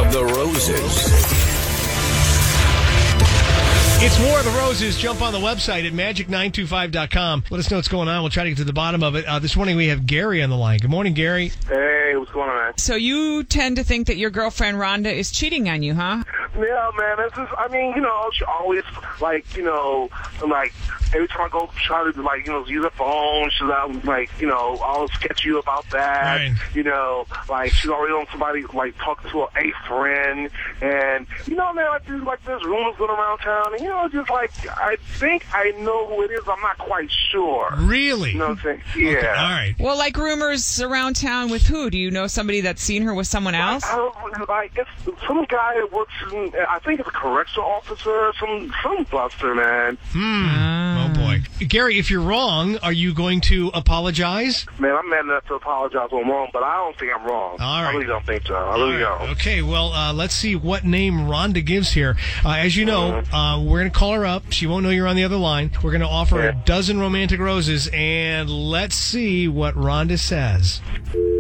the Roses. It's War of the Roses. Jump on the website at magic925.com. Let us know what's going on. We'll try to get to the bottom of it. This morning we have Gary on the line. Good morning, Gary. Hey, what's going on, man? So you tend to think that your girlfriend Rhonda is cheating on you, huh? Yeah, man. This is, she always, every time I go try to, use her phone, she's all sketchy about that. Right. She's already on somebody, talking to a friend. And, there's rumors going around town. And, I think I know who it is. I'm not quite sure. Really? You know what I'm saying? Yeah. Okay, all right. Well, like rumors around town with who? Do you know somebody that's seen her with someone else? It's some guy that works in, I think it's a correctional officer, some buster, man. Oh, boy. Gary, if you're wrong, are you going to apologize? Man, I'm mad enough to apologize when I'm wrong, but I don't think I'm wrong. All right. I really don't think so. I really don't. Okay, well, let's see what name Rhonda gives here. As you know, we're going to call her up. She won't know you're on the other line. We're going to offer a dozen romantic roses, and let's see what Rhonda says.